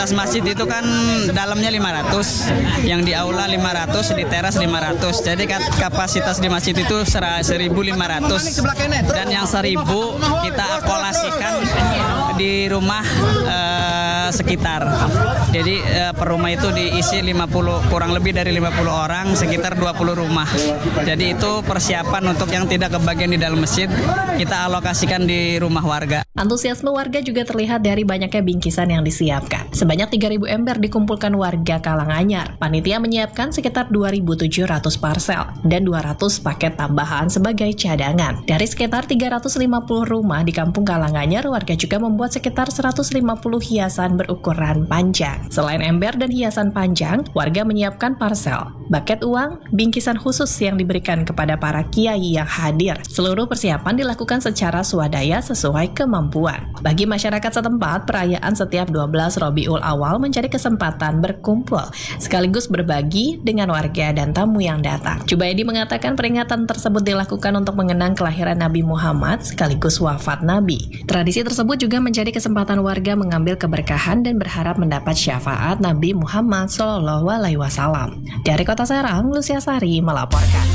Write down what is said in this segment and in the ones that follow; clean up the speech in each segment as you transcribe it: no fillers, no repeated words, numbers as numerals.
kapasitas masjid itu kan dalamnya 500, yang di aula 500, di teras 500. Jadi kapasitas di masjid itu 1.500 dan yang 1.000 kita akolasikan di rumah sekitar. Jadi per rumah itu diisi 50, kurang lebih dari 50 orang, sekitar 20 rumah. Jadi itu persiapan untuk yang tidak kebagian di dalam masjid, kita alokasikan di rumah warga. Antusiasme warga juga terlihat dari banyaknya bingkisan yang disiapkan. Sebanyak 3.000 ember dikumpulkan warga Karanganyar. Panitia menyiapkan sekitar 2.700 parsel dan 200 paket tambahan sebagai cadangan. Dari sekitar 350 rumah di kampung Karanganyar, warga juga membuat sekitar 150 hiasan berukuran panjang. Selain ember dan hiasan panjang, warga menyiapkan parsel, buket uang, bingkisan khusus yang diberikan kepada para kiai yang hadir. Seluruh persiapan dilakukan secara swadaya sesuai kemampuan. Bagi masyarakat setempat, perayaan setiap 12 Rabiul Awal menjadi kesempatan berkumpul, sekaligus berbagi dengan warga dan tamu yang datang. Jubaidi mengatakan peringatan tersebut dilakukan untuk mengenang kelahiran Nabi Muhammad sekaligus wafat Nabi. Tradisi tersebut juga menjadi kesempatan warga mengambil keberkahan dan berharap mendapat syafaat Nabi Muhammad SAW. Dari Kota Serang, Lucia Sari melaporkan.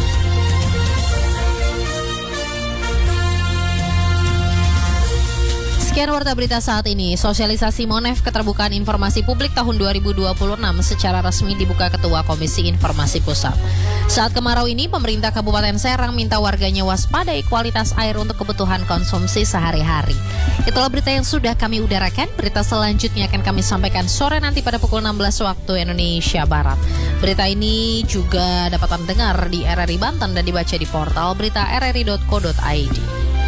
Sekian warta berita saat ini. Sosialisasi Monef Keterbukaan Informasi Publik tahun 2026 secara resmi dibuka Ketua Komisi Informasi Pusat. Saat kemarau ini, pemerintah Kabupaten Serang minta warganya waspadai kualitas air untuk kebutuhan konsumsi sehari-hari. Itulah berita yang sudah kami udarakan. Berita selanjutnya akan kami sampaikan sore nanti pada pukul 16 waktu Indonesia Barat. Berita ini juga dapat Anda dengar di RRI Banten dan dibaca di portal berita rri.co.id.